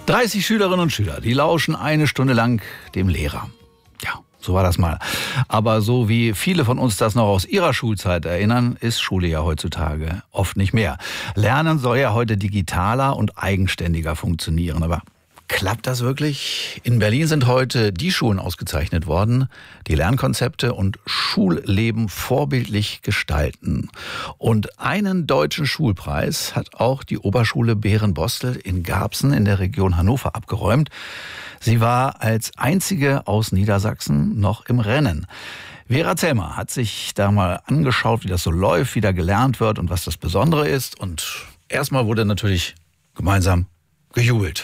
30 Schülerinnen und Schüler, die lauschen eine Stunde lang dem Lehrer. Ja, so war das mal. Aber so wie viele von uns das noch aus ihrer Schulzeit erinnern, ist Schule ja heutzutage oft nicht mehr. Lernen soll ja heute digitaler und eigenständiger funktionieren. Aber klappt das wirklich? In Berlin sind heute die Schulen ausgezeichnet worden, die Lernkonzepte und Schulleben vorbildlich gestalten. Und einen deutschen Schulpreis hat auch die Oberschule Behrenbostel in Garbsen in der Region Hannover abgeräumt. Sie war als einzige aus Niedersachsen noch im Rennen. Vera Zellmer hat sich da mal angeschaut, wie das so läuft, wie da gelernt wird und was das Besondere ist. Und erstmal wurde natürlich gemeinsam gejubelt.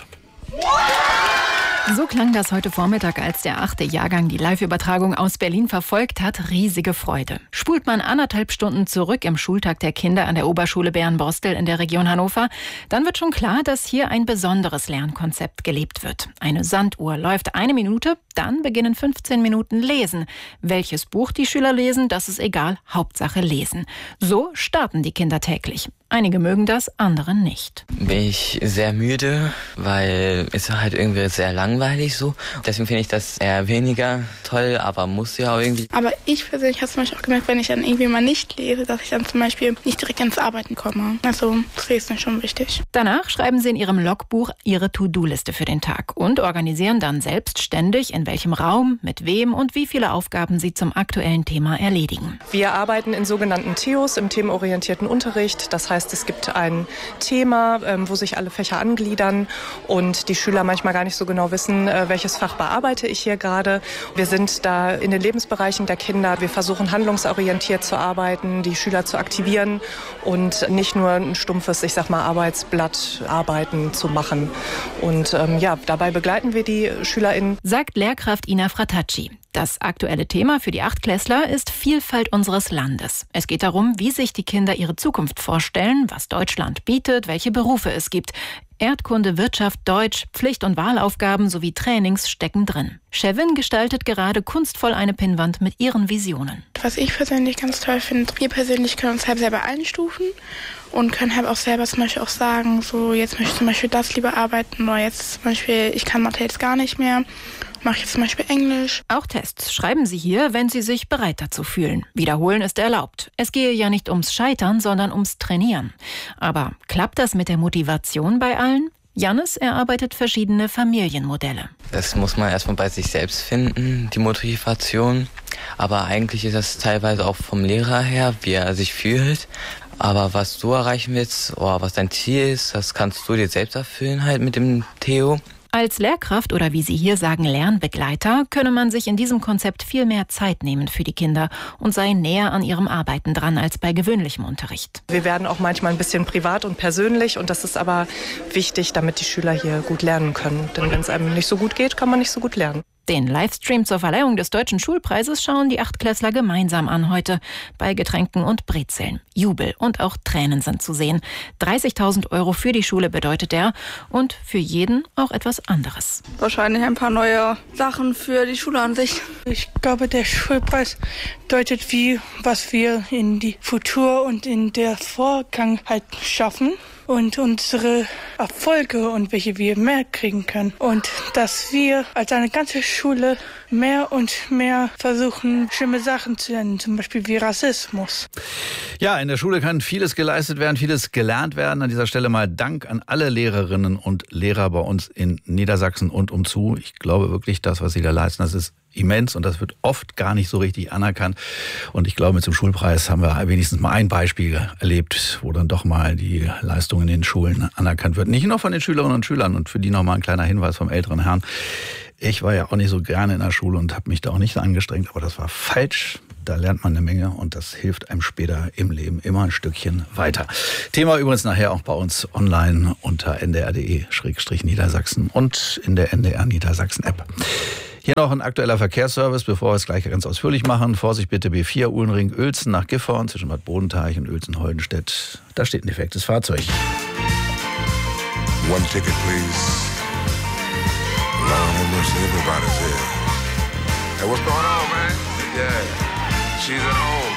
So klang das heute Vormittag, als der 8. Jahrgang die Live-Übertragung aus Berlin verfolgt hat. Riesige Freude. Spult man 1,5 Stunden zurück im Schultag der Kinder an der Oberschule Behrenbostel in der Region Hannover, dann wird schon klar, dass hier ein besonderes Lernkonzept gelebt wird. Eine Sanduhr läuft 1 Minute, dann beginnen 15 Minuten Lesen. Welches Buch die Schüler lesen, das ist egal, Hauptsache lesen. So starten die Kinder täglich. Einige mögen das, andere nicht. Bin ich sehr müde, weil es halt irgendwie sehr langweilig so. Deswegen finde ich das eher weniger toll, aber muss ja auch irgendwie. Aber ich persönlich habe zum Beispiel auch gemerkt, wenn ich dann irgendwie mal nicht lese, dass ich dann zum Beispiel nicht direkt ans Arbeiten komme. Also das Lesen ist schon wichtig. Danach schreiben sie in ihrem Logbuch ihre To-Do-Liste für den Tag und organisieren dann selbstständig, in welchem Raum, mit wem und wie viele Aufgaben sie zum aktuellen Thema erledigen. Wir arbeiten in sogenannten THEOs, im themenorientierten Unterricht. Das heißt, es gibt ein Thema, wo sich alle Fächer angliedern und die Schüler manchmal gar nicht so genau wissen, welches Fach bearbeite ich hier gerade. Wir sind da in den Lebensbereichen der Kinder. Wir versuchen handlungsorientiert zu arbeiten, die Schüler zu aktivieren und nicht nur ein stumpfes, Arbeitsblatt arbeiten zu machen. Und dabei begleiten wir die SchülerInnen. Sagt Lehrkraft Ina Fratacci. Das aktuelle Thema für die Achtklässler ist Vielfalt unseres Landes. Es geht darum, wie sich die Kinder ihre Zukunft vorstellen, was Deutschland bietet, welche Berufe es gibt. Erdkunde, Wirtschaft, Deutsch, Pflicht- und Wahlaufgaben sowie Trainings stecken drin. Chevin gestaltet gerade kunstvoll eine Pinnwand mit ihren Visionen. Was ich persönlich ganz toll finde, wir persönlich können uns halt selber einstufen und können halt auch selber zum Beispiel auch sagen, so jetzt möchte ich zum Beispiel das lieber arbeiten oder jetzt zum Beispiel, ich kann Mathe jetzt gar nicht mehr. Mache ich jetzt zum Beispiel Englisch. Auch Tests schreiben sie hier, wenn sie sich bereit dazu fühlen. Wiederholen ist erlaubt. Es gehe ja nicht ums Scheitern, sondern ums Trainieren. Aber klappt das mit der Motivation bei allen? Jannis erarbeitet verschiedene Familienmodelle. Das muss man erstmal bei sich selbst finden, die Motivation. Aber eigentlich ist das teilweise auch vom Lehrer her, wie er sich fühlt. Aber was du erreichen willst, was dein Ziel ist, das kannst du dir selbst erfüllen halt mit dem Theo. Als Lehrkraft oder wie Sie hier sagen, Lernbegleiter, könne man sich in diesem Konzept viel mehr Zeit nehmen für die Kinder und sei näher an ihrem Arbeiten dran als bei gewöhnlichem Unterricht. Wir werden auch manchmal ein bisschen privat und persönlich und das ist aber wichtig, damit die Schüler hier gut lernen können. Denn wenn es einem nicht so gut geht, kann man nicht so gut lernen. Den Livestream zur Verleihung des Deutschen Schulpreises schauen die Achtklässler gemeinsam an heute. Bei Getränken und Brezeln. Jubel und auch Tränen sind zu sehen. 30.000 € für die Schule bedeutet der und für jeden auch etwas anderes. Wahrscheinlich ein paar neue Sachen für die Schule an sich. Ich glaube, der Schulpreis deutet was wir in die Futur und in der Vergangenheit schaffen. Und unsere Erfolge und welche wir mehr kriegen können. Und dass wir als eine ganze Schule mehr und mehr versuchen, schlimme Sachen zu lernen, zum Beispiel wie Rassismus. Ja, in der Schule kann vieles geleistet werden, vieles gelernt werden. An dieser Stelle mal Dank an alle Lehrerinnen und Lehrer bei uns in Niedersachsen und umzu. Ich glaube wirklich, das, was sie da leisten, das ist immens und das wird oft gar nicht so richtig anerkannt. Und ich glaube, mit dem Schulpreis haben wir wenigstens mal ein Beispiel erlebt, wo dann doch mal die Leistung in den Schulen anerkannt wird. Nicht nur von den Schülerinnen und Schülern und für die nochmal ein kleiner Hinweis vom älteren Herrn. Ich war ja auch nicht so gerne in der Schule und habe mich da auch nicht so angestrengt, aber das war falsch. Da lernt man eine Menge und das hilft einem später im Leben immer ein Stückchen weiter. Thema übrigens nachher auch bei uns online unter ndr.de/Niedersachsen und in der NDR Niedersachsen App. Hier noch ein aktueller Verkehrsservice, bevor wir es gleich ganz ausführlich machen. Vorsicht bitte B4 Uhlenring-Uelzen nach Gifhorn zwischen Bad Bodenteich und Uelzen-Holdenstedt. Da steht ein defektes Fahrzeug. One ticket, please. Lord have mercy, everybody's here. Hey, what's going on, man? Yeah, she's at home.